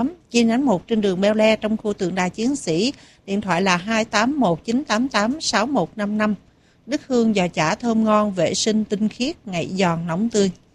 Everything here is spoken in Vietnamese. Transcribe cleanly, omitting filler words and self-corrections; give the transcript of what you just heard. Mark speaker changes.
Speaker 1: chi nhánh 1 trên đường Beo Le trong khu tượng đài chiến sĩ. Điện thoại là 2819886155. Đức hương giò chả thơm ngon, vệ sinh tinh khiết, ngậy giòn nóng tươi.